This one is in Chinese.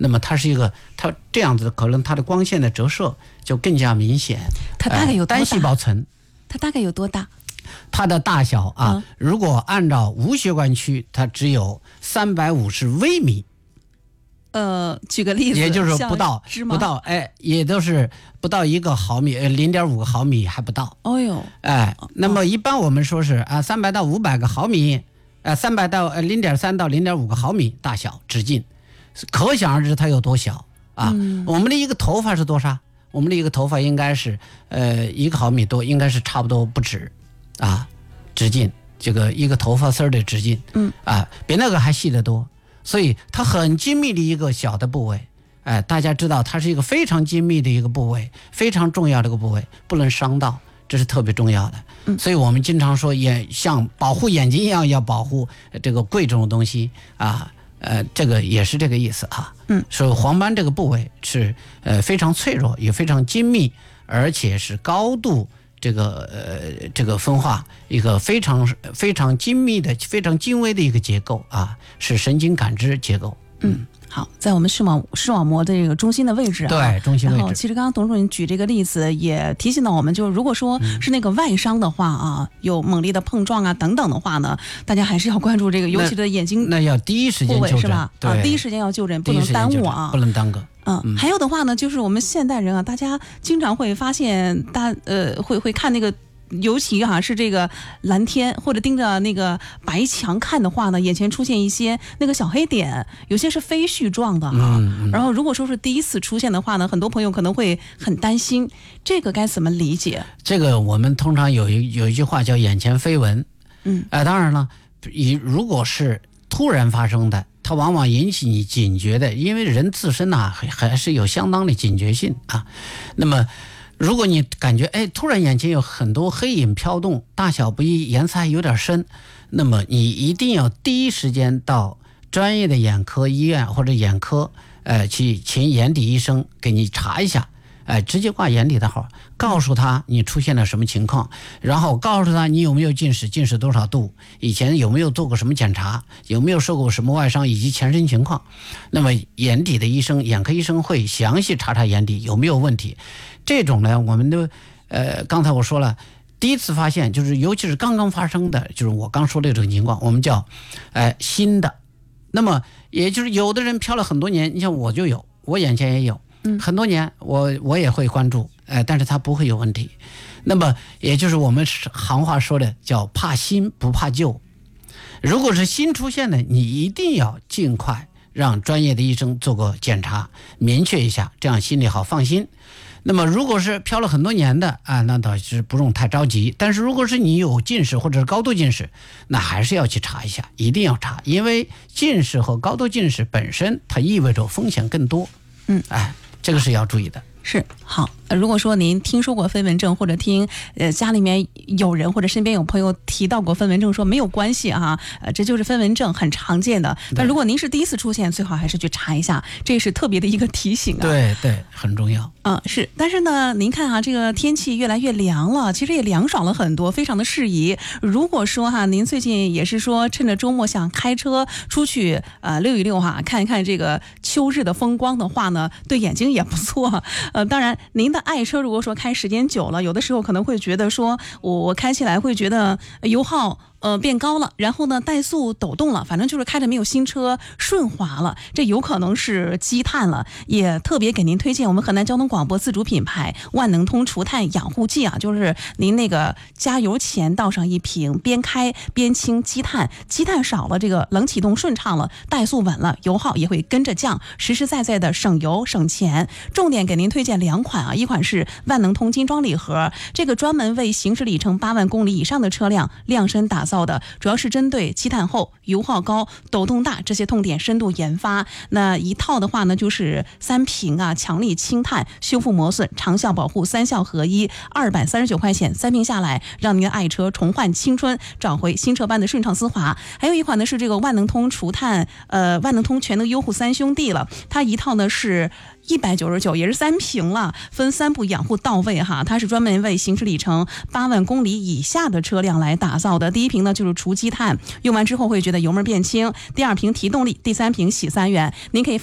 那么它这样子可能它的光线的折射就更加明显。 它大概有多大？ 单细胞层。 它大概有多大？ 它的大小啊，如果按照无血管区，它只有350微米。 举个例子， 也就是不到，也都是不到1个毫米，0.5个毫米还不到。 哦哟， 那么一般我们说是300到500个毫米，300到0.3到0.5个毫米大小直径，可想而知它有多小啊。我们的一个头发是多少？我们的一个头发应该是1个毫米多，应该是差不多不止啊，直径这个一个头发丝的直径，比那个还细得多。所以它很精密的一个小的部位，大家知道它是一个非常精密的一个部位，非常重要的一个部位，不能伤到，这是特别重要的。所以我们经常说像保护眼睛一样要保护这个贵重的东西啊，这个也是这个意思啊。所以黄斑这个部位是非常脆弱，也非常精密，而且是高度这个分化一个非常非常精密的、非常精微的一个结构啊，是神经感知结构。 好，在我们视网膜的这个中心的位置啊， 对，中心位置。 然后其实刚刚董主任举这个例子也提醒到我们，就是如果说是那个外伤的话啊，有猛烈的碰撞啊等等的话呢，大家还是要关注这个，尤其的眼睛那要第一时间就诊， 是吧？第一时间要就诊，不能耽误啊， 不能耽搁。 还有的话呢，就是我们现代人啊，大家经常会发现，会看那个。尤其是这个蓝天，或者盯着那个白墙看的话呢，眼前出现一些那个小黑点，有些是非絮状的然后如果说是第一次出现的话呢，很多朋友可能会很担心，这个该怎么理解？ 这个我们通常有一句话叫眼前飞蚊。当然了，如果是突然发生的，它往往引起你警觉的，因为人自身还是有相当的警觉性啊。那么如果你感觉突然眼前有很多黑影飘动，大小不一，颜色还有点深，那么你一定要第一时间到专业的眼科医院或者眼科去请眼底医生给你查一下，直接挂眼底的号，告诉他你出现了什么情况，然后告诉他你有没有近视，近视多少度，以前有没有做过什么检查，有没有受过什么外伤，以及全身情况。那么眼底的医生，眼科医生会详细查查眼底有没有问题。这种呢，我们都刚才我说了，第一次发现就是尤其是刚刚发生的，就是我刚说的这种情况，我们叫新的。那么也就是有的人飘了很多年，你像我就有，我眼前也有很多年，我也会关注，但是它不会有问题。那么也就是我们行话说的叫怕新不怕旧。如果是新出现的，你一定要尽快让专业的医生做个检查，明确一下，这样心里好放心。那么如果是飘了很多年的那倒是不用太着急。但是如果是你有近视或者是高度近视，那还是要去查一下，一定要查，因为近视和高度近视本身它意味着风险更多。这个是要注意的。 是好，如果说您听说过飞蚊症，或者听家里面有人或者身边有朋友提到过飞蚊症，说没有关系这就是飞蚊症，很常见的。但如果您是第一次出现，最好还是去查一下，这是特别的一个提醒对对，很重要。 是。但是呢，您看这个天气越来越凉了，其实也凉爽了很多，非常的适宜。如果说您最近也是说趁着周末想开车出去溜一溜看一看这个秋日的风光的话呢，对眼睛也不错。当然您的爱车如果说开时间久了，有的时候可能会觉得说我开起来会觉得油耗变高了，然后呢怠速抖动了，反正就是开着没有新车顺滑了，这有可能是积碳了。也特别给您推荐我们河南交通广播自主品牌万能通除碳养护剂就是您那个加油前倒上一瓶，边开边清积碳，积碳少了，这个冷启动顺畅了，怠速稳了，油耗也会跟着降，实实在在的省油省钱。重点给您推荐2款一款是万能通精装礼盒，这个专门为行驶里程8万公里以上的车辆量身打造的，主要是针对积碳厚、油耗高、抖动大这些痛点深度研发。那一套的话呢，就是3瓶强力清碳、修复磨损、长效保护3效合一，239块钱，3瓶下来，让您的爱车重焕青春，找回新车般的顺畅丝滑。还有一款呢是这个万能通除碳，万能通全能优护3兄弟了，它一套呢是199，也是3瓶了，分3步养护到位它是专门为行驶里程8万公里以下的车辆来打造的。第一瓶呢就是除积碳，用完之后会觉得油门变轻，第2瓶提动力，第3瓶洗3元。您可以